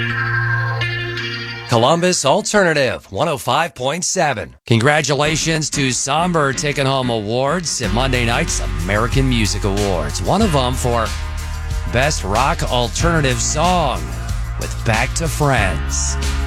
Columbus Alternative 105.7. Congratulations to Somber taking home awards at Monday night's American Music Awards. One of them for Best Rock Alternative Song with Back to Friends.